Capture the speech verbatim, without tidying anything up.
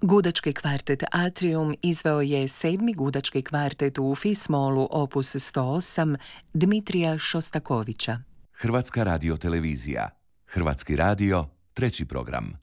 Gudački kvartet Atrium izveo je sedmi gudački kvartet u Fis-molu opus sto osam Dmitrija Šostakovića. Hrvatska radiotelevizija. Hrvatski radio, treći program.